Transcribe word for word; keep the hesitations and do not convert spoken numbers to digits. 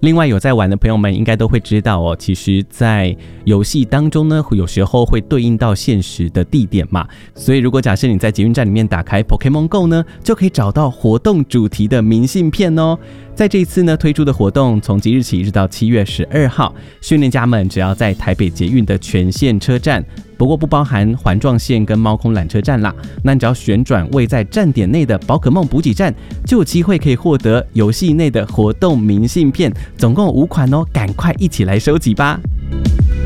另外有在玩的朋友们应该都会知道哦，其实在游戏当中呢，有时候会对应到现实的地点嘛，所以如果假设你在捷运站里面打开 Pokémon Go 呢，就可以找到活动主题的明信片哦。在这一次呢推出的活动，从即日起一直到七月十二号，训练家们只要在台北捷运的全线车站，不过不包含环状线跟猫空缆车站啦，那你只要旋转位在站点内的宝可梦补给站，就有机会可以获得游戏内的活动明信片，总共五款哦，赶快一起来收集吧。